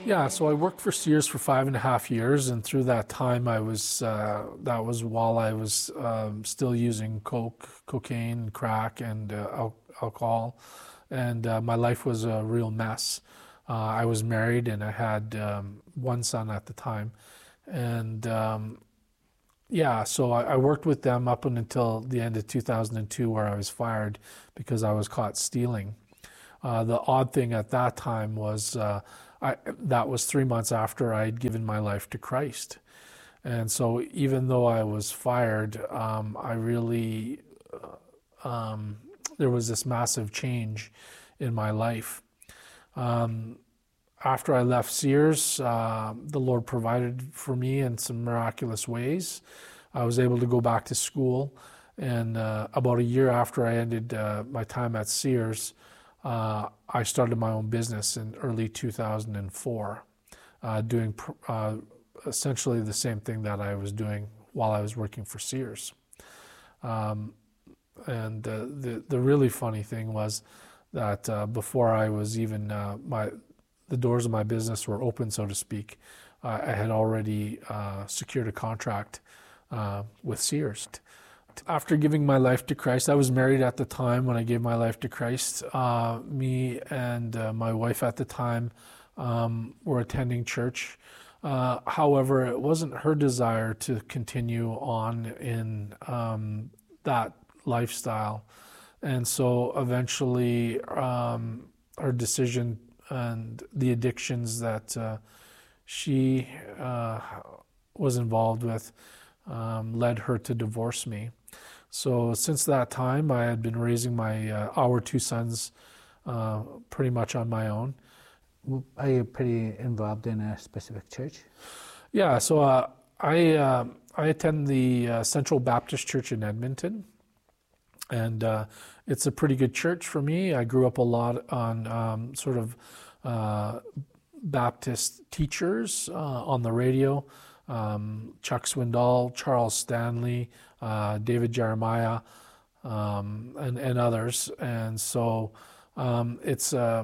Yeah, so I worked for Sears for 5.5 years, and through that time, that was while I was still using cocaine, crack, and alcohol, and my life was a real mess. I was married, and I had one son at the time, and yeah, so I worked with them up until the end of 2002, where I was fired because I was caught stealing. The odd thing at that time was that was 3 months after I had given my life to Christ. And so even though I was fired, I really, there was this massive change in my life. After I left Sears, the Lord provided for me in some miraculous ways. I was able to go back to school, and about a year after I ended my time at Sears, I started my own business in early 2004, doing essentially the same thing that I was doing while I was working for Sears. And the really funny thing was that before I was even the doors of my business were open, so to speak, I had already secured a contract with Sears. After giving my life to Christ, I was married at the time when I gave my life to Christ. Me and my wife at the time were attending church. However, it wasn't her desire to continue on in that lifestyle. And so eventually her decision and the addictions that she was involved with led her to divorce me. So since that time, I had been raising our two sons pretty much on my own. Are you pretty involved in a specific church? Yeah, so I attend the Central Baptist Church in Edmonton, and it's a pretty good church for me. I grew up a lot on sort of Baptist teachers on the radio. Chuck Swindoll, Charles Stanley, David Jeremiah, and others, and so it's a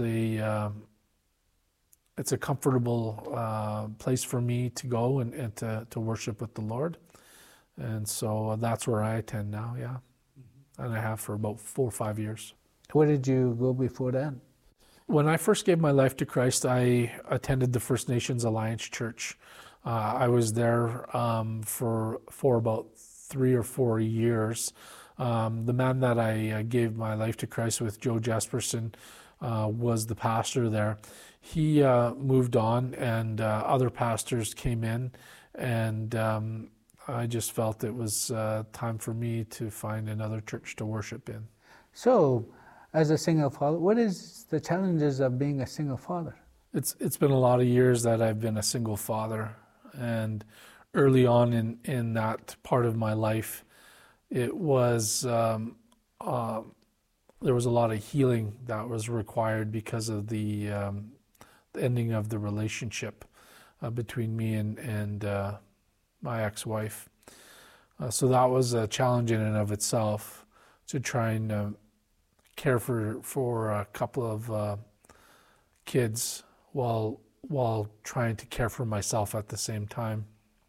comfortable place for me to go and to worship with the Lord, and so that's where I attend now. Yeah, and I have for about 4 or 5 years. Where did you go before that? When I first gave my life to Christ, I attended the First Nations Alliance Church. I was there for about 3 or 4 years. The man that I gave my life to Christ with, Joe Jesperson, was the pastor there. He moved on, and other pastors came in, and I just felt it was time for me to find another church to worship in. So, as a single father, what is the challenges of being a single father? It's been a lot of years that I've been a single father. And early on in that part of my life, it was there was a lot of healing that was required because of the ending of the relationship between me and my ex-wife. So that was a challenge in and of itself, to try and care for a couple of kids while trying to care for myself at the same time.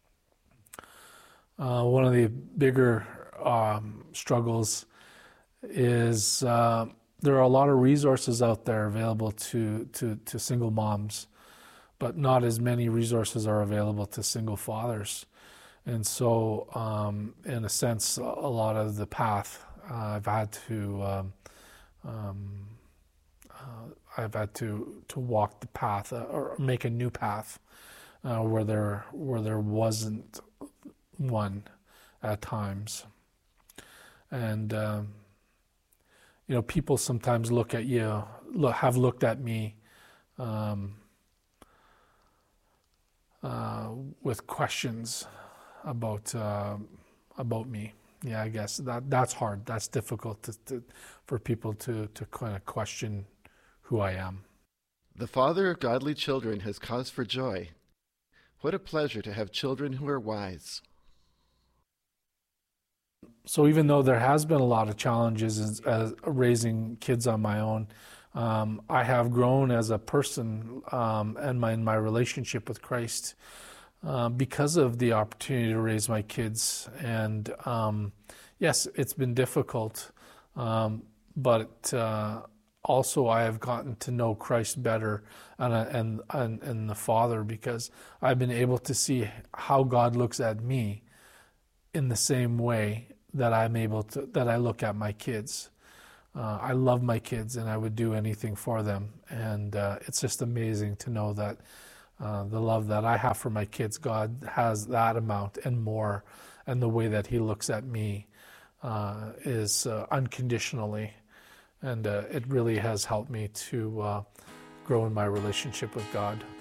One of the bigger struggles is there are a lot of resources out there available to single moms, but not as many resources are available to single fathers. And so, in a sense, a lot of the path I've had to walk the path or make a new path where there wasn't one at times. And people sometimes look at you, have looked at me with questions about me. Yeah, I guess that's hard. That's difficult for people to kind of question who I am. The father of godly children has cause for joy. What a pleasure to have children who are wise. So even though there has been a lot of challenges as raising kids on my own, I have grown as a person and in my relationship with Christ because of the opportunity to raise my kids. And yes, it's been difficult, but also I have gotten to know Christ better and the Father, because I've been able to see how God looks at me in the same way that I look at my kids. I love my kids and I would do anything for them. And it's just amazing to know that the love that I have for my kids, God has that amount and more. And the way that He looks at me is unconditionally. And it really has helped me to grow in my relationship with God.